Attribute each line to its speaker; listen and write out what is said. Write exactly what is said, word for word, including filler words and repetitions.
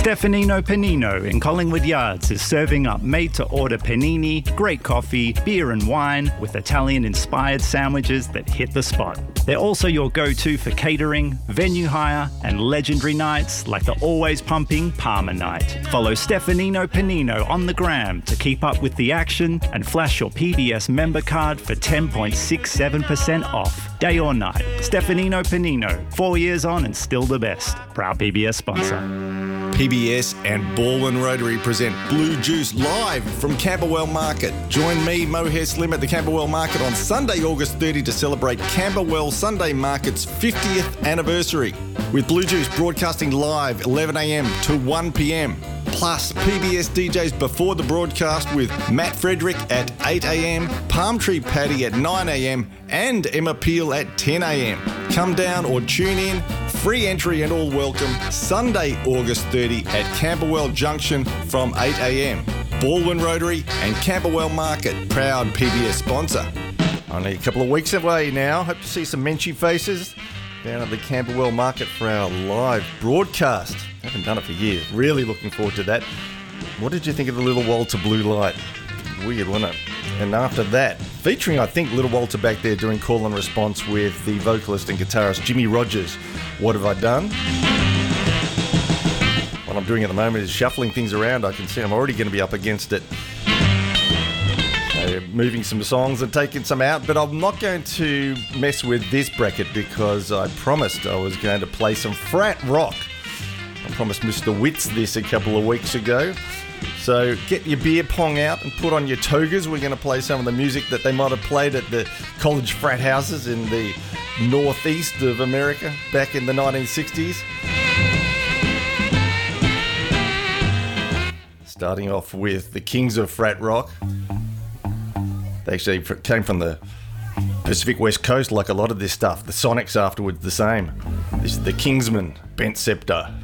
Speaker 1: Stefanino Panino in Collingwood Yards is serving up made-to-order panini, great coffee, beer and wine with Italian-inspired sandwiches that hit the spot. They're also your go-to for catering, venue hire and legendary nights like the always pumping Palmer Night. Follow Stefanino Panino on the gram to keep up with the action and flash your P B S member card for ten point six seven percent off, day or night. Stefanino Panino, four years on and still the best. Proud P B S sponsor.
Speaker 2: P B S and Baldwin Rotary present Blue Juice live from Camberwell Market. Join me, Mohair Slim, at the Camberwell Market on Sunday, August thirtieth to celebrate Camberwell Sunday Market's fiftieth anniversary. With Blue Juice broadcasting live eleven a.m. to one p.m. Plus P B S D Js before the broadcast with Matt Frederick at eight a.m, Palm Tree Paddy at nine a.m. and Emma Peel at ten a.m. Come down or tune in. Free entry and all welcome. Sunday, August thirtieth at Camberwell Junction from eight a.m. Baldwin Rotary and Camberwell Market, proud P B S sponsor. Only a couple of weeks away now. Hope to see some Menchie faces down at the Camberwell Market for our live broadcast. Haven't done it for years. Really looking forward to that. What did you think of the Little Walter Blue Light? Weird, wasn't it? And after that, featuring, I think, Little Walter back there doing call and response with the vocalist and guitarist Jimmy Rogers. What have I done? What I'm doing at the moment is shuffling things around. I can see I'm already going to be up against it. So moving some songs and taking some out, but I'm not going to mess with this bracket because I promised I was going to play some frat rock. I promised Mister Witz this a couple of weeks ago. So get your beer pong out and put on your togas. We're going to play some of the music that they might have played at the college frat houses in the northeast of America back in the nineteen sixties. Starting off with the Kings of Frat Rock. They actually came from the Pacific West Coast, like a lot of this stuff. The Sonics afterwards the same. This is the Kingsmen, Bent Scepter.